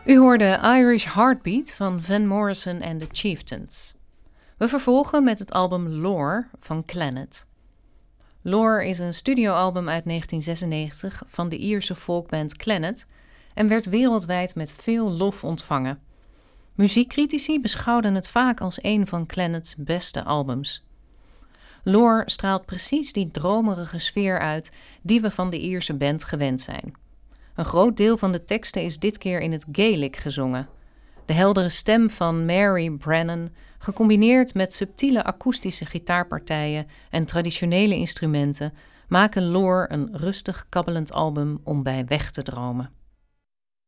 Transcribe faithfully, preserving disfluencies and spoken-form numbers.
U hoorde Irish Heartbeat van Van Morrison and the Chieftains. We vervolgen met het album Lore van Clannad. Lore is een studioalbum uit negentien zesennegentig van de Ierse folkband Clannad en werd wereldwijd met veel lof ontvangen. Muziekcritici beschouwden het vaak als een van Clannads beste albums. Lore straalt precies die dromerige sfeer uit die we van de Ierse band gewend zijn. Een groot deel van de teksten is dit keer in het Gaelic gezongen. De heldere stem van Mary Brennan, gecombineerd met subtiele akoestische gitaarpartijen en traditionele instrumenten, maken Lore een rustig kabbelend album om bij weg te dromen.